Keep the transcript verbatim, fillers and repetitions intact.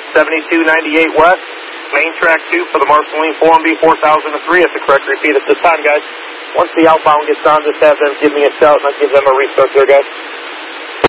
seventy-two ninety-eight West, main track two for the Marceline four M B four thousand three at the correct repeat at this time, guys. Once the outbound gets on, just have them give me a shout and I'll give them a restart there, guys.